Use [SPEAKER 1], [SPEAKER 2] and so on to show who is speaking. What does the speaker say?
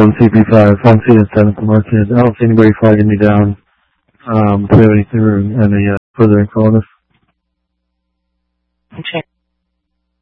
[SPEAKER 1] CP5, Fong C and 7 from Marquez. I don't see anybody flagging me down. Do we have any further info on this?
[SPEAKER 2] Okay.